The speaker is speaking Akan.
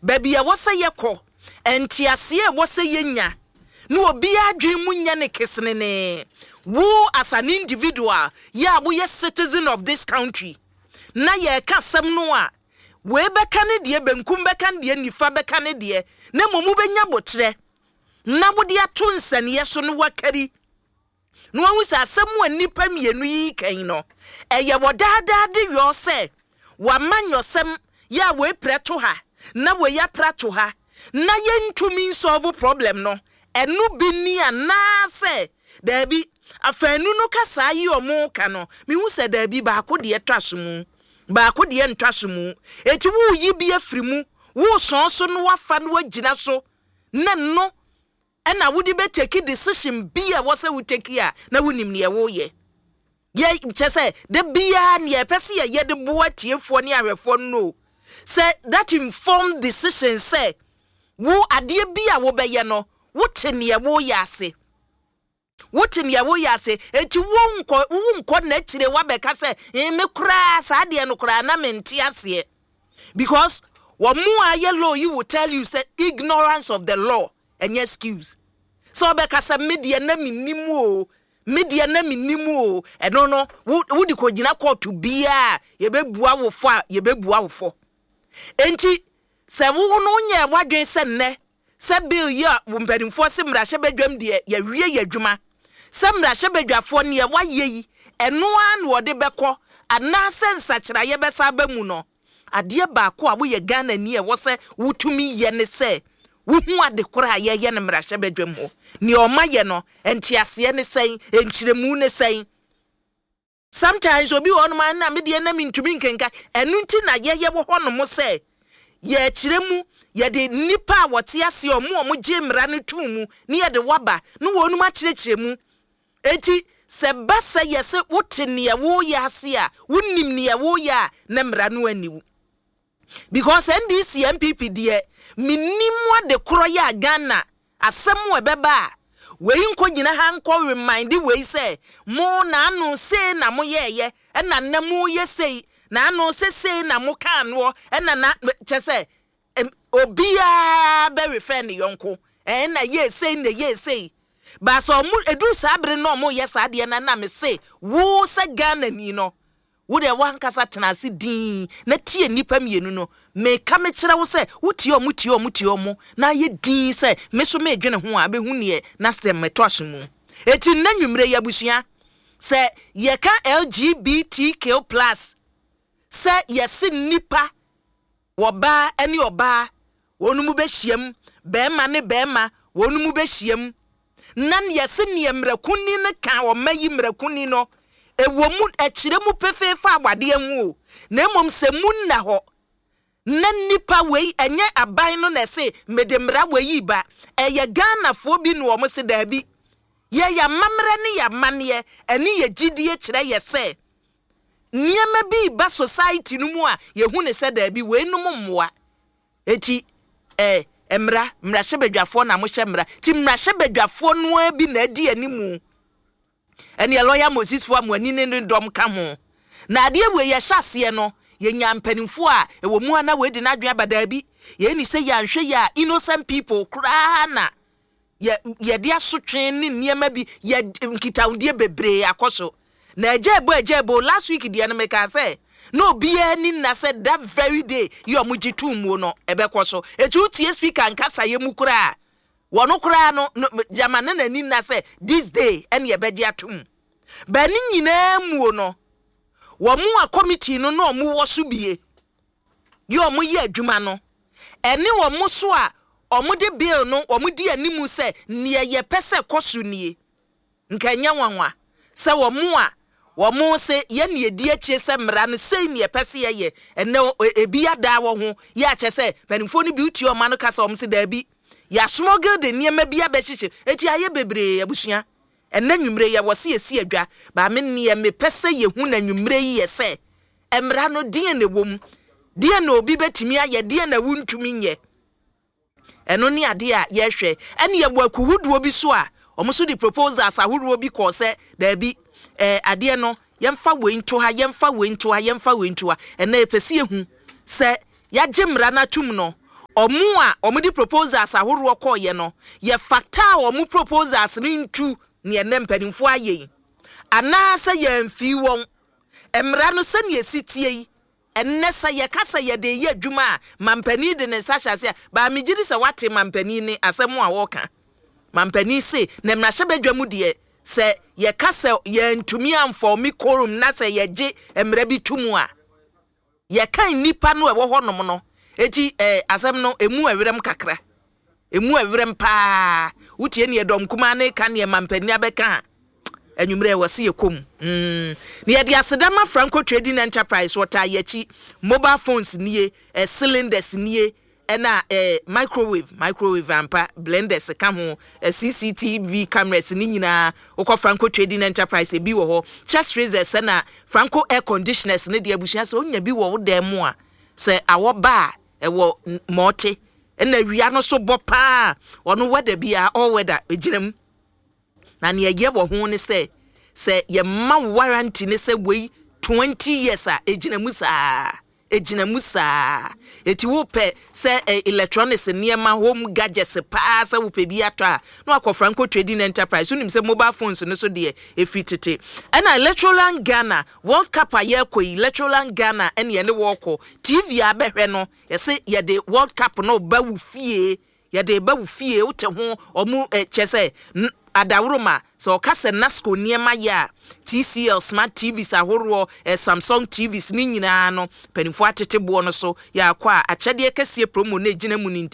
baby a wasa yeko entiase e wasa yenya no obi adwen mu nya ne kesene wo as an individual ya wo ye citizen of this country na ye ka sam no a we beka ne de benkum beka ne de nifa beka ne de na momu benya botre na wo de ato nsane so no wakari no hu sa asam wa nipa mienu yi kan no eye wodada de yo se wa manyosem ya we preto ha na we ya prato ha na ye ntumi solve problem no enu bi ni ana se da bi afanu no kasa yi omo ka no mi hu se da bi ba ko de twasomu ba ko de ntwasomu eti wo yi bi afirimu wo son so no wafa no agina so na no ena wudi be take decision bia wo se wo take ya na wonim ne wo ye chese de bia ne pese ye de boa tiefo ne ahwefo no say that informed decision say wo ade bia wo be ye no wote ne wo ye ase eti wo nko na chire wa be ka say me kura sa de no kura na menti ase because wo mu aye law you will tell you say ignorance of the law and excuse so be kasa media na minimu e no wo di ko gina court bia ye bebua wo fo enti se wo no nya wadwen se ne se bill ya wo mpadimfo se mra hye badwam de ya wie ya dwuma se mra hye badwafo ne wa yeyi eno an wo de beko ana sensa kira ye besa ba mu no ade ba ko a wo ye Ghana ni e wo se wutumi ye ne se wuhu ade kora ye ne mra hye badwam ho ne o ma ye no entiase ne sen enchiremu ne sen sometimes obi won man na me de na mintumi nkenka enu nti na ye wo ho no mo se ye chiremu ye de nipa wote ase omo je mra ne tumu ne ye de waba no wonu ma chirechiremu eti se basa ye se wote ne wo ya ase a wonnim ne wo ya na mra no aniwu because NDC MPP de minimwa de kro ya Ghana asem we beba we nko gina ha nko remind we say mo na anu say na mo ye na na mo ye say na anu say na mo kan no na chese obia be refer ne yonko na ye say ba so mo edu sabre no mo ye sa de na me say wo se Ghana ni no wo de wan kasa tenase din na tie nipa mienu no me ka me kire wo se wuti omu na ye din se me so me dwene ho a be hu ne na stem metoaso mu eti na nwumre ya busua se ye ka LGBTQ+ se ye se nipa wo ba ene oba wonu mu be hiem be ma ne be ma wonu mu be hiem nan ye se ne mrakuni ne ka o mayi mrakuni no ewo mu akire mu pefefa abade hu na emom se mu na ho na nipa wei enye aban no na se medemra wei ba eye Ghana fo bi no omo se da bi ye ya mamre ne ya mane ene ye gidie kire ye se niema bi ba society no mu a ye hu ne se da bi wei no mmoa eti mra hyebadwafo na mo hye mra ti mra hyebadwafo no abi na adi animu ene lawyer Moses fo amani ne dom ka ho na ade we ye hyase no ye nya mpanimfo a ewo mu ana we di na adwen abada bi ye ni se ya nhwe ya innocent people kra na ye dia sotwe ne niema bi ye nkitaudie bebre akoso na ejebo last week dia na meka say no bia ni na said that very day you mujitu mu no ebekoso etu tie speaker nkasa ye mu kra wono kra no jamana na ni na say this day en ye bedi atum ba ni nyina mu no wo mu a committee no no mu wo so bie yo mu ye adwuma no ene wo mu so a omu de bill no omu di animu se ne ye pese kosu nie nkanya wanwa se wo mu a wo mu se ye ne di achi se mra no sei ne pese ye ene ebi ada wo ho ye ache se manimfo no bi uti o ma no kasa om se da bi ya smuggle de niema bi abechiche eti aye bebre abusua ene nwumre ye wo se esi adwa ba me ne me pese ye hu na nwumre ye se emra no die ne wom die na obi betimi aye die na wuntumi nye eno ni ade a ye hwe ene ye bo akuhuduo bi so a omuso di proposals ahuru bi ko se da bi ade no yemfa wentu ha ene epese ehu se ya gemra na tum no Omua omudi proposals ahoro ko ye no ye factor omu proposals ni ntu ne empanimfo aye ana se ye mfi won emra no se ne esitie yi enne se ye kasa ye de ye adwuma mampani de ne sahya se ba megiri se wate mampani ni asemu a woka mampani se na mrahye badwamu de se ye kasa ye ntumi amfo mi korum na se ye je emra bi tumu a ye kan nipa no e wo honom no eti asem no emu awirem kakra emu awirem pa utie ne dom kuma ne kan ye mampani abeka anwumre wose yekom ne ye de asedama Franco Trading Enterprise wota yachi mobile phones nie cylinders nie na microwave ampa blenders ka ho CCTV cameras ni nyina ukọ Franco Trading Enterprise bi wo ho chest freezers na Franco air conditioners ne de abusia se onya bi wo dem a se awo ba ewo mote na wia no so bopa ono weather bia all weather ejinam na ne ye wo ho ne se ye ma warranty ne se we 20 years a ejinamu saa eti wo pe se electronics niema home gadgets pa sa wo pe bi ato a no akọ Franco Trading Enterprise unim se mobile phones no so de efitete na Electroland Ghana World Cup aye ko Electroland Ghana ene ye ne wo ko TV abehwe no ye se ye de World Cup no ba wu fie ye de ba wu fie wo te ho omu chese adawroma so kase Nasco niema ya TCL smart TVs ahoro Samsung TVs ni nyina no penifo atetebo no so ya kwa achede kese promo na ejina mu ni